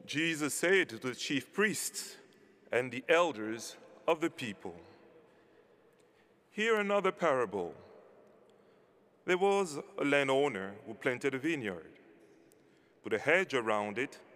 Jesus said to the chief priests and the elders of the people, "Hear another parable. There was a landowner who planted a vineyard, put a hedge around it,